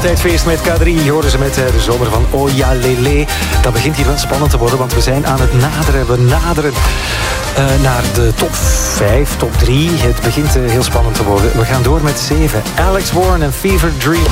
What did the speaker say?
Altijd feest met K3. Horen ze met de zomer van Oya Lele. Dat begint hier wel spannend te worden, want we zijn aan het naderen. We naderen naar de top 5, top 3. Het begint heel spannend te worden. We gaan door met 7. Alex Warren en Fever Dream.